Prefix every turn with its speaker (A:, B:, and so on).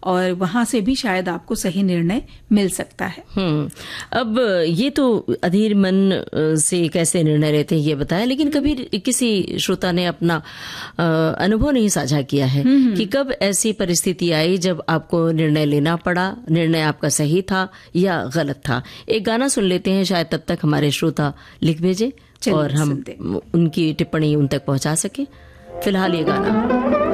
A: और वहां से भी शायद आपको सही निर्णय मिल सकता है।
B: अब ये तो अधीर मन से कैसे निर्णय लेते हैं ये बताया, लेकिन कभी किसी श्रोता ने अपना अनुभव नहीं साझा किया है कि कब ऐसी परिस्थिति आई जब आपको निर्णय लेना पड़ा, निर्णय आपका सही था या गलत था। एक गाना सुन लेते हैं, शायद तब तक हमारे श्रोता लिख भेजे और हम उनकी टिप्पणी उन तक पहुंचा सके। फिलहाल ये गाना